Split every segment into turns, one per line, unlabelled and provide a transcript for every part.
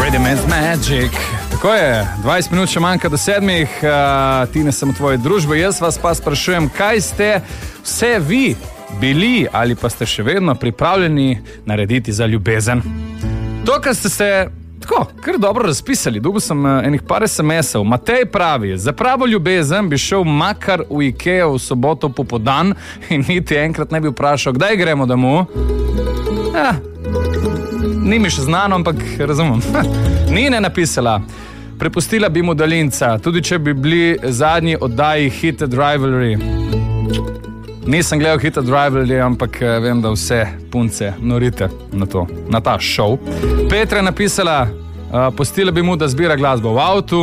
Rhythm is magic. Tako je, 20 minut še manjka do 7, ti ne sem v tvoji družbi, jaz vas pa sprašujem, kaj ste vse vi bili ali pa ste še vedno pripravljeni narediti za ljubezen. To, kar ste se tako, kar dobro razpisali, dobil sem enih par SMS-ov. Matej pravi, za pravo ljubezen bi šel makar v Ikea v soboto popoldan in niti enkrat ne bi vprašal, kdaj gremo domov. Ja, ni mi še znano, ampak razumem. Nina je napisala, prepustila bi mu daljinca, tudi če bi bili zadnji oddaji Heated Rivalry. Nisem gledal Heated Rivalry, ampak vem, da vse punce norite na to, na ta šov. Petra je napisala, pustila bi mu, da zbira glasbo v avtu.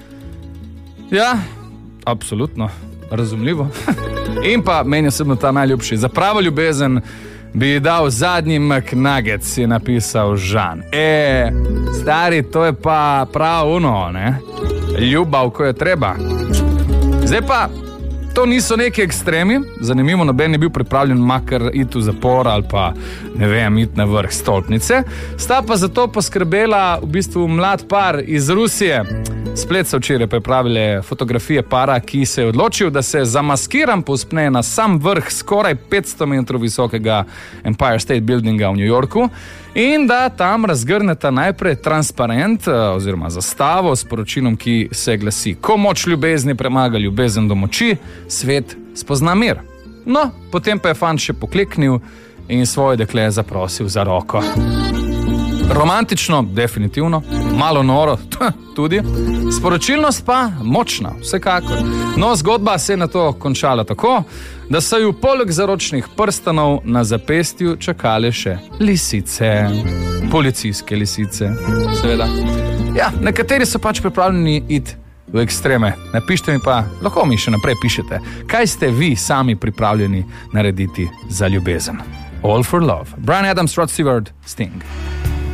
Ja, absolutno, razumljivo. In pa meni osebno ta najljubši, za pravo ljubezen bi dal zadnji McNuggets, je napisal Žan. Stari, to je pa prav ono, ne? Ljubav, ko je treba. Zdaj pa, to niso neki ekstremi, zanimivo, noben je bil pripravljen makar iti v zapor ali pa, ne vem, iti na vrh stolpnice. Sta pa zato poskrbela v bistvu mlad par iz Rusije. Splet so včeraj pripravile fotografije para, ki se je odločil, da se zamaskiran povzpne na sam vrh skoraj 500 metrov visokega Empire State Buildinga v New Yorku in da tam razgrneta najprej transparent oziroma zastavo s sporočilom, ki se glasi: ko moč ljubezni premaga ljubezen do moči, svet spozna mir. No, potem pa je fant še pokleknil in svoje dekle zaprosil za roko. Romantično, definitivno, malo noro, tudi. Sporočilnost pa močna, vsekakor. No, zgodba se je na to končala tako, da so ju poleg zaročnih prstanov na zapestju čakale še lisice. Policijske lisice, seveda. Ja, nekateri so pač pripravljeni iti v ekstreme. Napišite mi pa, lahko mi še naprej pišete, kaj ste vi sami pripravljeni narediti za ljubezen. All for love. Bryan Adams, Rod Stewart, Sting.